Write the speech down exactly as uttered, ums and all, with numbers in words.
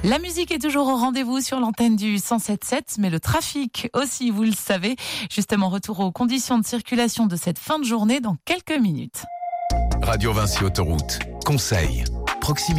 La musique est toujours au rendez-vous sur l'antenne du cent sept sept, mais le trafic aussi, vous le savez. Justement, retour aux conditions de circulation de cette fin de journée dans quelques minutes. Radio Vinci Autoroute. Conseil. Proximité.